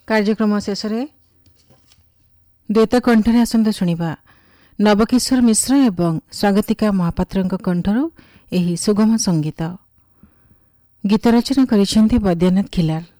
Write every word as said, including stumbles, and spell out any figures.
କାର୍ଯ୍ୟକ୍ରମ ଶେଷରେ ଦ୍ୱୈତ କଣ୍ଠରେ ଆସନ୍ତା ଶୁଣିବା ନବକିଶୋର ମିଶ୍ର ଏବଂ ସ୍ୱାଗତିକା ମହାପାତ୍ରଙ୍କ କଣ୍ଠରୁ ଏହି ସୁଗମ ସଙ୍ଗୀତ। ଗୀତ ରଚନା କରିଛନ୍ତି ବୈଦ୍ୟନାଥ ଖିଲାର।